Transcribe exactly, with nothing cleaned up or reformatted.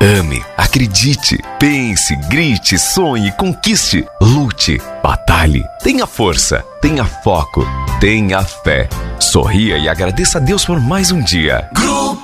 Ame, acredite, pense, grite, sonhe, conquiste, lute, batalhe, tenha força, tenha foco, tenha fé. Sorria e agradeça a Deus por mais um dia. Grupo